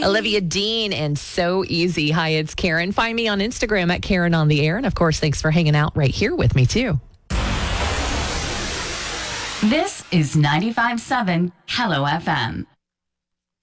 Olivia Dean and So Easy. Hi, it's Karen. Find me on Instagram at Karen on the Air. And of course, thanks for hanging out right here with me too. This is 95.7 Hello FM.